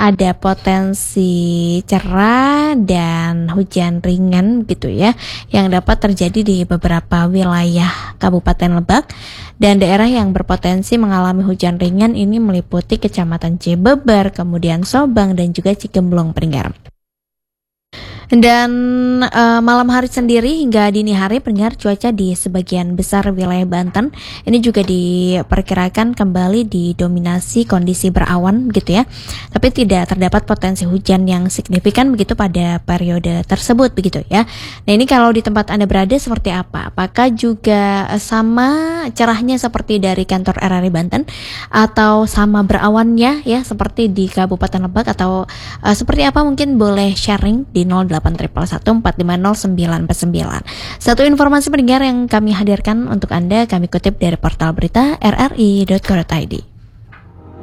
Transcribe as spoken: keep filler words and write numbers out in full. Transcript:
ada potensi cerah dan hujan ringan gitu ya, yang dapat terjadi di beberapa wilayah Kabupaten Lebak. Dan daerah yang berpotensi mengalami hujan ringan ini meliputi Kecamatan Cibeber, kemudian Sobang, dan juga Cigemblong pendengar. Dan uh, malam hari sendiri hingga dini hari pendengar, cuaca di sebagian besar wilayah Banten ini juga diperkirakan kembali didominasi kondisi berawan gitu ya. Tapi tidak terdapat potensi hujan yang signifikan begitu pada periode tersebut begitu ya. Nah, ini kalau di tempat Anda berada seperti apa? Apakah juga sama cerahnya seperti dari kantor R R I Banten atau sama berawannya ya seperti di Kabupaten Lebak, atau uh, seperti apa? Mungkin boleh sharing di nol delapan satu satu empat lima nol sembilan empat sembilan. Satu informasi pendengar yang kami hadirkan untuk Anda kami kutip dari portal berita r r i dot co dot i d.